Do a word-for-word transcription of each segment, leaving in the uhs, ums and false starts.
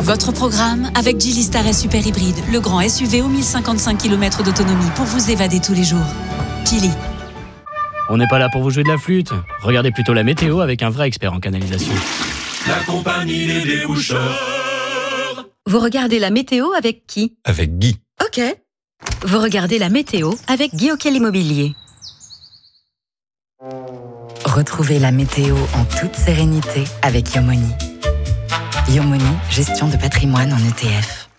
Votre programme avec Geely Star S Super Hybride, le grand S U V aux mille cinquante-cinq kilomètres d'autonomie pour vous évader tous les jours. Geely. On n'est pas là pour vous jouer de la flûte. Regardez plutôt la météo avec un vrai expert en canalisation. La compagnie des déboucheurs. Vous regardez la météo avec qui ? Avec Guy. Ok. Vous regardez la météo avec Guy Auquel Immobilier. Retrouvez la météo en toute sérénité avec Yomoni. Yomoni, gestion de patrimoine en E T F.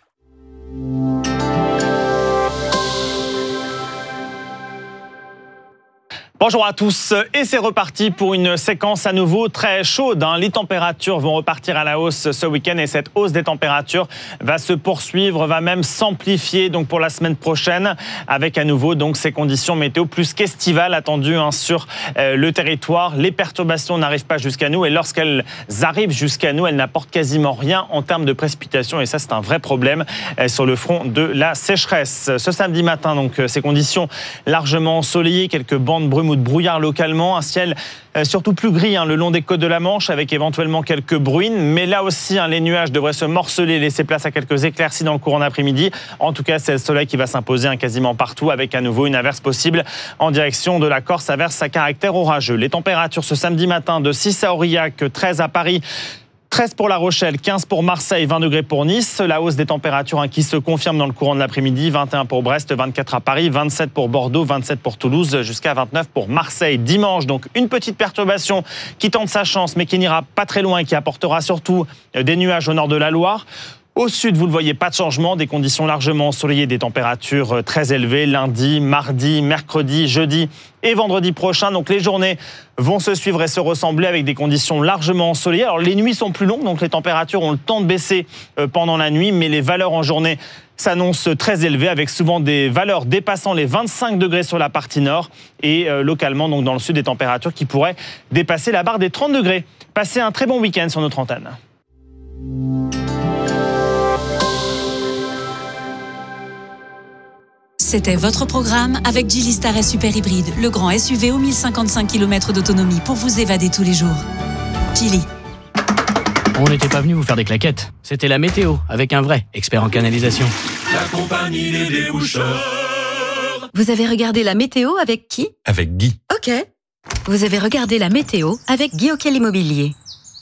Bonjour à tous, et c'est reparti pour une séquence à nouveau très chaude. Hein. Les températures vont repartir à la hausse ce week-end et cette hausse des températures va se poursuivre, va même s'amplifier donc pour la semaine prochaine avec à nouveau donc ces conditions météo plus qu'estivales attendues hein, sur euh, le territoire. Les perturbations n'arrivent pas jusqu'à nous et lorsqu'elles arrivent jusqu'à nous, elles n'apportent quasiment rien en termes de précipitations et ça c'est un vrai problème euh, sur le front de la sécheresse. Ce samedi matin, donc ces conditions largement ensoleillées, quelques bandes de brume ou de brouillard localement, un ciel euh, surtout plus gris hein, le long des côtes de la Manche avec éventuellement quelques bruines, mais là aussi hein, les nuages devraient se morceler, laisser place à quelques éclaircies dans le courant d'après-midi. En tout cas, c'est le soleil qui va s'imposer hein, quasiment partout avec à nouveau une averse possible en direction de la Corse, averse à caractère orageux. Les températures ce samedi matin de six à Aurillac, treize à Paris, treize pour La Rochelle, quinze pour Marseille, vingt degrés pour Nice. La hausse des températures hein, qui se confirme dans le courant de l'après-midi. vingt et un pour Brest, vingt-quatre à Paris, vingt-sept pour Bordeaux, vingt-sept pour Toulouse, jusqu'à vingt-neuf pour Marseille. Dimanche, donc une petite perturbation qui tente sa chance, mais qui n'ira pas très loin et qui apportera surtout des nuages au nord de la Loire. Au sud, vous le voyez, pas de changement, des conditions largement ensoleillées, des températures très élevées lundi, mardi, mercredi, jeudi et vendredi prochain. Donc les journées vont se suivre et se ressembler avec des conditions largement ensoleillées. Alors les nuits sont plus longues, donc les températures ont le temps de baisser pendant la nuit, mais les valeurs en journée s'annoncent très élevées avec souvent des valeurs dépassant les vingt-cinq degrés sur la partie nord et euh, localement donc dans le sud des températures qui pourraient dépasser la barre des trente degrés. Passez un très bon week-end sur notre antenne. C'était votre programme avec Geely Star S Super Hybride, le grand S U V aux mille cinquante-cinq kilomètres d'autonomie pour vous évader tous les jours. Geely. On n'était pas venu vous faire des claquettes. C'était la météo avec un vrai expert en canalisation. La compagnie des déboucheurs. Vous avez regardé la météo avec qui ? Avec Guy. Ok. Vous avez regardé la météo avec Guy Auquel Immobilier.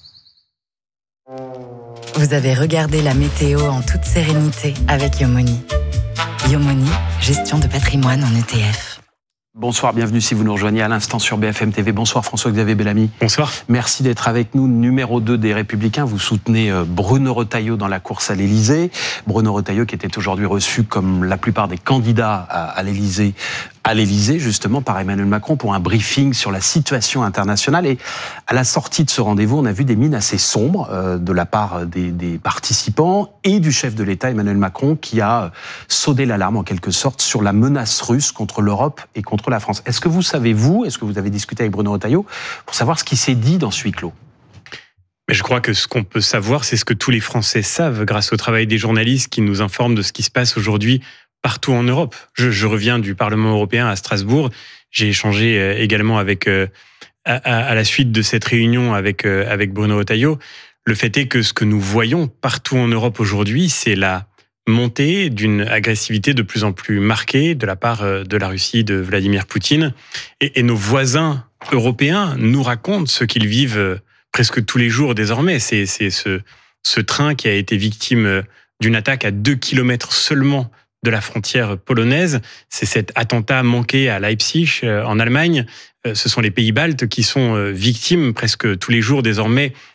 Vous avez regardé la météo en toute sérénité avec Yomoni. Yomoni, gestion de patrimoine en E T F. Bonsoir, bienvenue si vous nous rejoignez à l'instant sur B F M T V. Bonsoir François-Xavier Bellamy. Bonsoir. Merci d'être avec nous, numéro deux des Républicains. Vous soutenez Bruno Retailleau dans la course à l'Élysée. Bruno Retailleau qui était aujourd'hui reçu comme la plupart des candidats à l'Élysée, à l'Élysée justement par Emmanuel Macron pour un briefing sur la situation internationale. Et à la sortie de ce rendez-vous, on a vu des mines assez sombres euh, de la part des, des participants et du chef de l'État Emmanuel Macron qui a sonné l'alarme en quelque sorte sur la menace russe contre l'Europe et contre la France. Est-ce que vous savez, vous, est-ce que vous avez discuté avec Bruno Retailleau pour savoir ce qui s'est dit dans ce huis clos ? Mais je crois que ce qu'on peut savoir, c'est ce que tous les Français savent grâce au travail des journalistes qui nous informent de ce qui se passe aujourd'hui partout en Europe. Je, je reviens du Parlement européen à Strasbourg. J'ai échangé également avec, euh, à, à la suite de cette réunion avec, euh, avec Bruno Retailleau. Le fait est que ce que nous voyons partout en Europe aujourd'hui, c'est la montée d'une agressivité de plus en plus marquée de la part de la Russie, de Vladimir Poutine. Et, et nos voisins européens nous racontent ce qu'ils vivent presque tous les jours désormais. C'est, c'est ce, ce train qui a été victime d'une attaque à deux kilomètres seulement de la frontière polonaise. C'est cet attentat manqué à Leipzig, en Allemagne. Ce sont les pays baltes qui sont victimes presque tous les jours désormais